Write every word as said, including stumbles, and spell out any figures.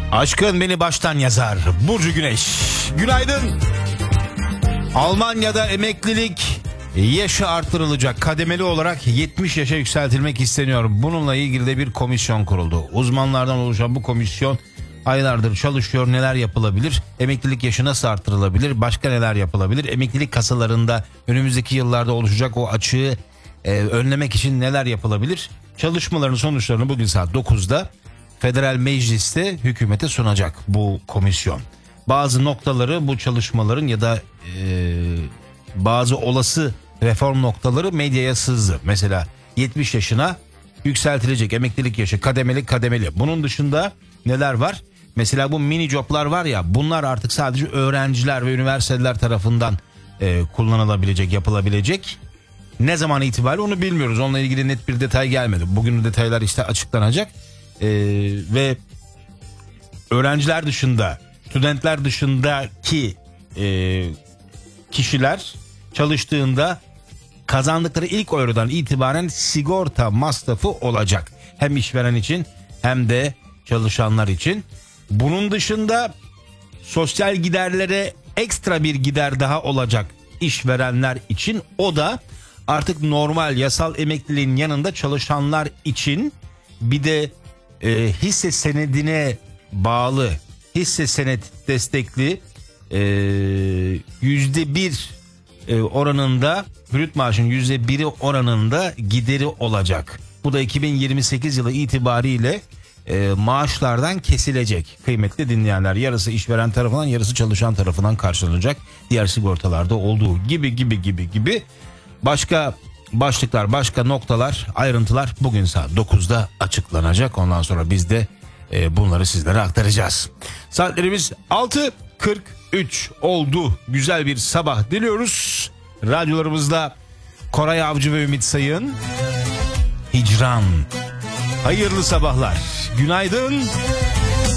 Aşkın beni baştan yazar. Burcu Güneş. Günaydın. Almanya'da emeklilik yaşı artırılacak. Kademeli olarak yetmiş yaşa yükseltilmek isteniyor. Bununla ilgili de bir komisyon kuruldu. Uzmanlardan oluşan bu komisyon aylardır çalışıyor. Neler yapılabilir? Emeklilik yaşı nasıl artırılabilir? Başka neler yapılabilir? Emeklilik kasalarında önümüzdeki yıllarda oluşacak o açığı e, önlemek için neler yapılabilir? Çalışmaların sonuçlarını bugün saat dokuzda Federal Meclis'te hükümete sunacak bu komisyon. Bazı noktaları bu çalışmaların ya da e, bazı olası reform noktaları medyaya sızdı. Mesela yetmiş yaşına yükseltilecek emeklilik yaşı kademeli kademeli. Bunun dışında neler var? Mesela bu mini joblar var ya, bunlar artık sadece öğrenciler ve üniversiteler tarafından e, kullanılabilecek, yapılabilecek. Ne zaman itibariyle onu bilmiyoruz. Onunla ilgili net bir detay gelmedi. Bugün detaylar işte açıklanacak. Ee, ve öğrenciler dışında, studentler dışındaki e, kişiler çalıştığında kazandıkları ilk eurodan itibaren sigorta masrafı olacak. Hem işveren için hem de çalışanlar için. Bunun dışında sosyal giderlere ekstra bir gider daha olacak işverenler için. O da artık normal yasal emekliliğin yanında çalışanlar için bir de e, hisse senedine bağlı, hisse senet destekli e, yüzde bir e, oranında, brüt maaşın yüzde biri oranında gideri olacak. Bu da iki bin yirmi sekiz yılı itibariyle e, maaşlardan kesilecek. Kıymetli dinleyenler, yarısı işveren tarafından, yarısı çalışan tarafından karşılanacak. Diğer sigortalarda olduğu gibi gibi gibi gibi. Başka başlıklar, başka noktalar, ayrıntılar bugün saat dokuzda açıklanacak. Ondan sonra biz de e, bunları sizlere aktaracağız. Saatlerimiz altı kırk üç oldu. Güzel bir sabah diliyoruz. Radyolarımızda Koray Avcı ve Ümit Sayın. Hicran. Hayırlı sabahlar. Günaydın.